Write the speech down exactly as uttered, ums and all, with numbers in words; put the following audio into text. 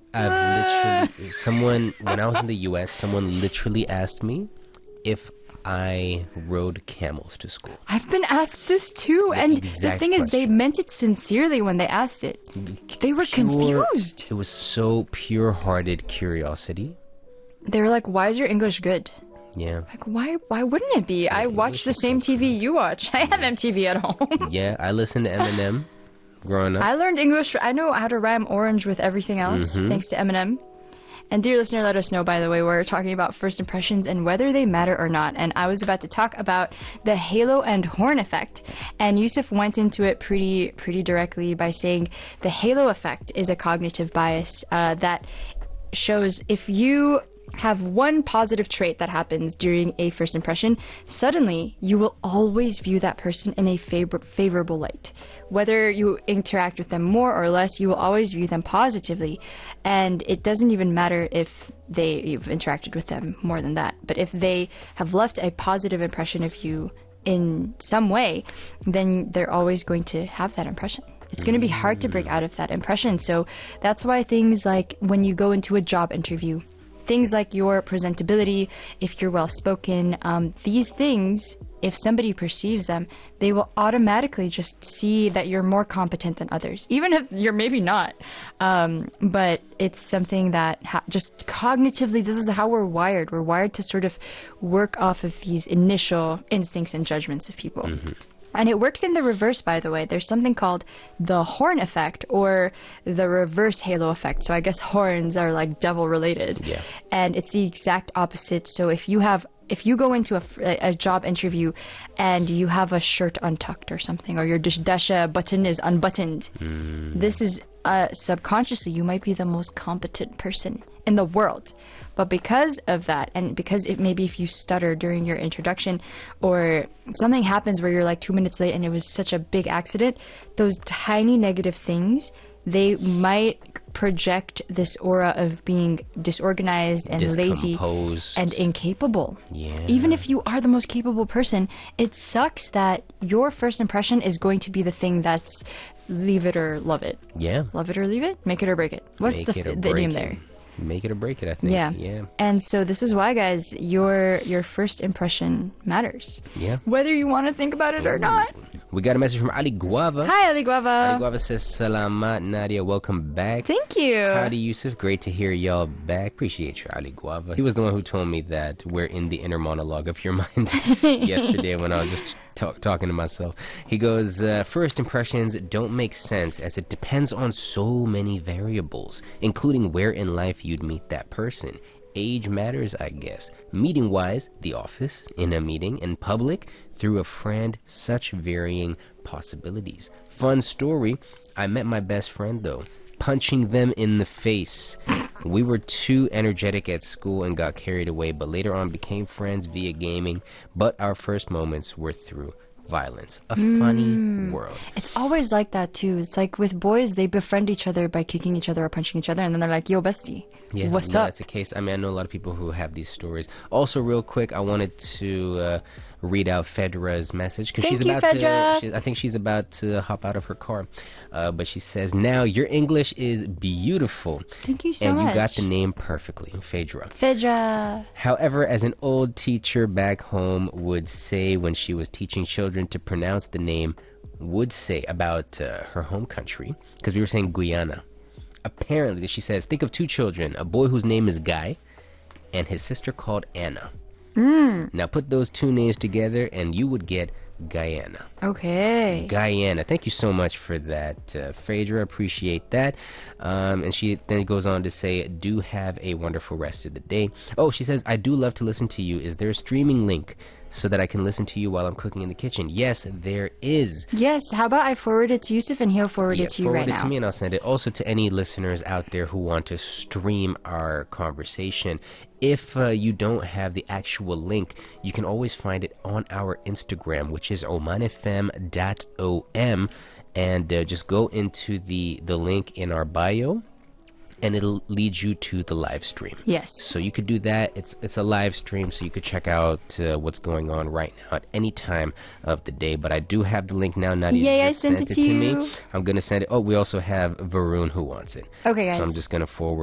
I've literally, someone, when I was in the U S, someone literally asked me if I rode camels to school. I've been asked this too, The and the exact thing is, they question. meant it sincerely when they asked it. They were Pure- confused. It was so pure-hearted curiosity. They were like, "Why is your English good?" Yeah. Like, why? Why wouldn't it be? I watch the same T V you watch. I have M T V at home. Yeah, I listened to Eminem growing up. I learned English. I know how to rhyme orange with everything else, Mm-hmm. thanks to Eminem. And dear listener, let us know, by the way, we're talking about first impressions and whether they matter or not. And I was about to talk about the halo and horn effect. And Yusuf went into it pretty, pretty directly by saying the halo effect is a cognitive bias uh, that shows if you have one positive trait that happens during a first impression, suddenly you will always view that person in a favor- favorable light. Whether you interact with them more or less, you will always view them positively. And it doesn't even matter if they you've interacted with them more than that. But if they have left a positive impression of you in some way, then they're always going to have that impression. It's going to be hard to break out of that impression. So that's why things like when you go into a job interview, things like your presentability, if you're well-spoken, um, these things, if somebody perceives them, they will automatically just see that you're more competent than others, even if you're maybe not. Um, but it's something that ha- just cognitively, this is how we're wired. We're wired to sort of work off of these initial instincts and judgments of people. Mm-hmm. And it works in the reverse, by the way. There's something called the horn effect or the reverse halo effect. So I guess horns are like devil related. Yeah. And it's the exact opposite. So if you have, if you go into a, a job interview and you have a shirt untucked or something, or your dash dasha button is unbuttoned, Mm. this is uh, subconsciously, you might be the most competent person in the world. But because of that, and because it maybe if you stutter during your introduction or something happens where you're like two minutes late and it was such a big accident, those tiny negative things, they might project this aura of being disorganized and lazy Discomposed. and incapable. Yeah. Even if you are the most capable person, it sucks that your first impression is going to be the thing that's leave it or love it. Yeah. Love it or leave it? Make it or break it. What's Make the, it or the break idiom it. there? Make it or break it, I think. Yeah. Yeah. And so this is why, guys, your your first impression matters. Yeah. Whether you want to think about it or not. We got a message from Ali Guava. Hi, Ali Guava. Ali Guava says, Salamat, Nadia. Welcome back. Thank you. Howdy, Yusuf. Great to hear y'all back. Appreciate you, Ali Guava. He was the one who told me that we're in the inner monologue of your mind yesterday when I was just talk, talking to myself. He goes, uh, first impressions don't make sense as it depends on so many variables, including where in life you'd meet that person. Age matters, I guess. Meeting-wise, the office, in a meeting, in public, through a friend, such varying possibilities. Fun story, I met my best friend, though, punching them in the face. We were too energetic at school and got carried away, but later on became friends via gaming, but our first moments were through violence. A funny world. It's always like that, too. It's like with boys, they befriend each other by kicking each other or punching each other, and then they're like, yo, bestie, Yeah, what's no, up? that's a case. I mean, I know a lot of people who have these stories. Also, real quick, I wanted to uh, read out Fedra's message because Thank she's you, about Fedra. to. She, I think she's about to hop out of her car, uh, but she says, "Now your English is beautiful, Thank you so and much. you got the name perfectly, Fedra. Fedra. However, as an old teacher back home would say when she was teaching children to pronounce the name, would say about uh, her home country, because we were saying Guyana." Apparently, she says, think of two children, a boy whose name is Guy and his sister called Anna. Mm. Now put those two names together and you would get Guyana. Okay. Guyana. Thank you so much for that, uh, Phaedra. Appreciate that. Um, and she then goes on to say, do have a wonderful rest of the day. Oh, she says, I do love to listen to you. Is there a streaming link so that I can listen to you while I'm cooking in the kitchen? Yes, there is. Yes, how about I forward it to Yusuf and he'll forward Yeah, it to you forward right it now. to me and I'll send it. Also to any listeners out there who want to stream our conversation. If uh, you don't have the actual link, you can always find it on our Instagram, which is oman f m dot o m, and uh, just go into the, the link in our bio, and it'll lead you to the live stream. Yes. So you could do that. It's it's a live stream, so you could check out uh, what's going on right now at any time of the day. But I do have the link now. Nadia Yay, I just sent sent it it to to you. me. I'm going to send it. Oh, we also have Varun who wants it. Okay, guys. So I'm just going to forward